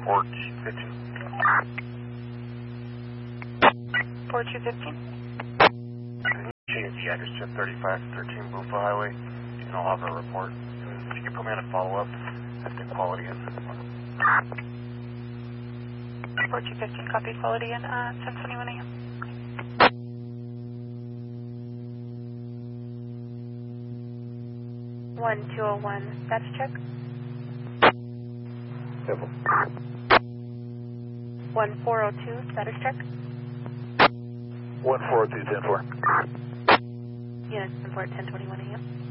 Port 15. Port 215. Change the address to 3513 Bufo Highway, and I'll have a report. And if you can put me on a follow-up at the quality end. Port 215, copy quality in 10:21 a.m. 1201, status check. Simple. 1402, status check. 1402, 10-4. Units in port 10:21 a.m.